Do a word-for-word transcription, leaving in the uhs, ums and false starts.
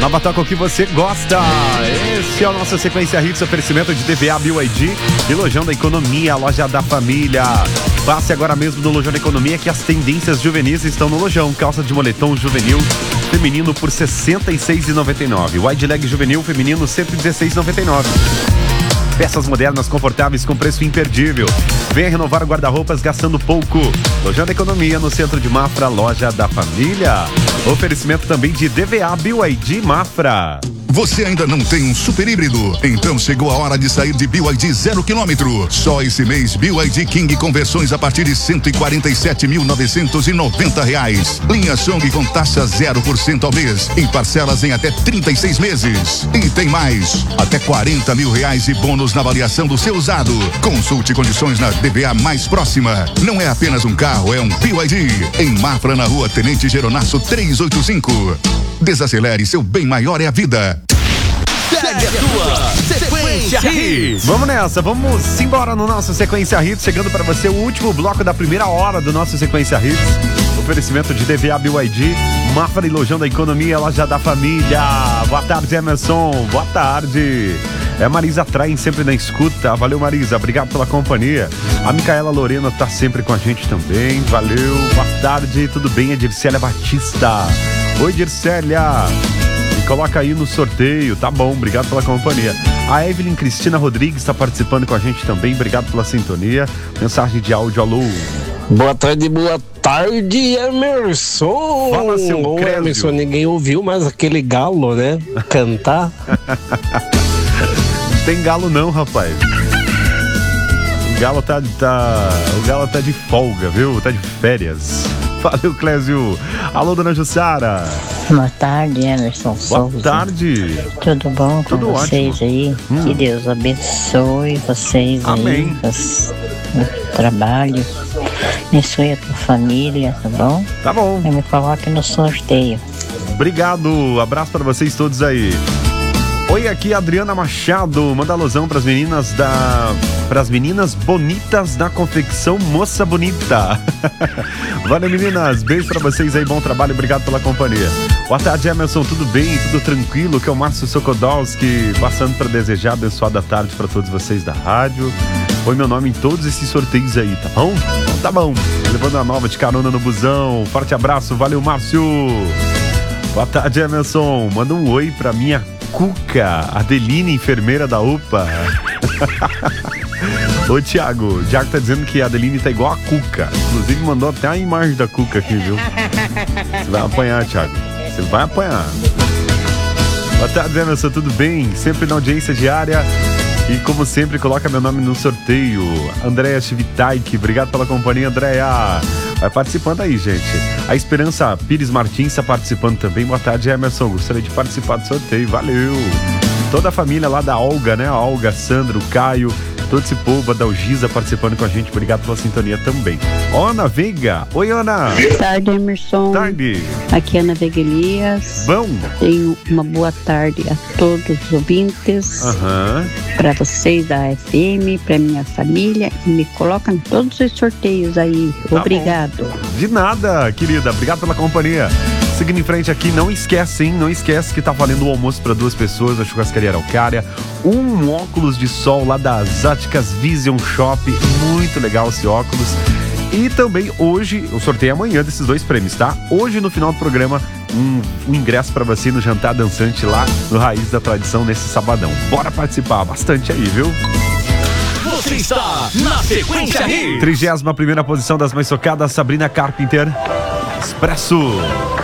nova toca o que você gosta. Esse é o nosso Sequência Hits, oferecimento de D V A, B Y D e Lojão da Economia, a loja da família. Passe agora mesmo no Lojão da Economia que as tendências juvenis estão no Lojão. Calça de moletom juvenil feminino por sessenta e seis reais e noventa e nove centavos. Wide leg juvenil feminino cento e dezesseis reais e noventa e nove centavos. Peças modernas, confortáveis, com preço imperdível. Venha renovar o guarda-roupas gastando pouco. Lojão da Economia, no centro de Mafra, loja da família. Oferecimento também de D V A, B Y D Mafra. Você ainda não tem um super híbrido? Então chegou a hora de sair de B Y D zero quilômetro. Só esse mês, B Y D King conversões a partir de cento e quarenta e sete mil novecentos e noventa reais. Linha Song com taxa zero por cento ao mês, em parcelas em até trinta e seis meses. E tem mais, até quarenta mil reais e bônus na avaliação do seu usado. Consulte condições na D V A mais próxima. Não é apenas um carro, é um B Y D. Em Mafra, na rua Tenente Geronasso trezentos e oitenta e cinco. Desacelere, seu bem maior é a vida. Segue a tua Sequência Hits. Vamos nessa, vamos embora no nosso Sequência Hits, chegando para você o último bloco da primeira hora do nosso Sequência Hits. Oferecimento de D V A, B Y D, Mafra e Lojão da Economia, loja da família. Boa tarde, Emerson. Boa tarde. É Marisa Traem, sempre na escuta. Valeu, Marisa, obrigado pela companhia. A Micaela Lorena tá sempre com a gente também. Valeu, boa tarde, tudo bem? É Dircélia Batista. Oi, Dircélia. Me coloca aí no sorteio, tá bom, obrigado pela companhia. A Evelyn Cristina Rodrigues está participando com a gente também, obrigado pela sintonia. Mensagem de áudio, alô. Boa tarde, boa tarde, Emerson. Fala, seu Ô, Crésio. Emerson, ninguém ouviu mais aquele galo, né? Cantar. Não tem galo não, rapaz. O galo tá, tá, o galo tá de folga, viu? Tá de férias. Valeu, Clésio. Alô, dona Jussara. Boa tarde, Emerson Souza. Boa tarde. Tudo bom com Tudo vocês ótimo. aí? Hum. Que Deus abençoe vocês. Amém. Aí os- no trabalho. Abençoe a tua família, tá bom? Tá bom. E me coloque no sorteio. Obrigado. Abraço pra vocês todos aí. Oi, aqui é a Adriana Machado. Manda alusão pras meninas da... Pras meninas bonitas da confecção Moça Bonita. Valeu, meninas. Beijo pra vocês aí. Bom trabalho. Obrigado pela companhia. Boa tarde, Emerson. Tudo bem? Tudo tranquilo? Que é o Márcio Sokodowski passando pra desejar abençoada tarde pra todos vocês da rádio. Põe meu nome em todos esses sorteios aí, tá bom? Então tá bom. Levando a nova de carona no busão. Forte abraço. Valeu, Márcio. Boa tarde, Emerson. Manda um oi pra minha Cuca, Adeline, enfermeira da U P A. Ô, Thiago, o Thiago tá dizendo que a Adeline tá igual a Cuca. Inclusive mandou até a imagem da Cuca aqui, viu? Você vai apanhar, Thiago. Você vai apanhar. Boa tarde, Emerson, tudo bem? Sempre na audiência diária. E como sempre, coloca meu nome no sorteio. Andréia Chivitaik, obrigado pela companhia, Andréia. Vai participando aí, gente. A Esperança Pires Martins está participando também. Boa tarde, Emerson. Gostaria de participar do sorteio. Valeu. Toda a família lá da Olga, né? A Olga, Sandro, Caio, todo esse povo, a Dalgisa participando com a gente. Obrigado pela sintonia também. Ana Veiga. Oi, Ana. Boa tarde, Emerson. Boa tarde. Aqui é Ana Veiga Elias. Bom. Tenho uma boa tarde a todos os ouvintes. Aham. Para vocês da F M, para minha família. E me coloca em todos os sorteios aí. Tá Obrigado. De nada, querida. Obrigado pela companhia. Seguindo em frente aqui, não esquece, hein? Não esquece que tá valendo o almoço para duas pessoas da Churrascaria Araucária. Um óculos de sol lá das Óticas Vision Shop. Muito legal esse óculos. E também hoje, o sorteio é amanhã desses dois prêmios, tá? Hoje, no final do programa, um, um ingresso para você no Jantar Dançante lá no Raiz da Tradição nesse sabadão. Bora participar bastante aí, viu? Você está na Sequência Hits. Trigésima primeira posição das mais socadas, Sabrina Carpenter. Expresso.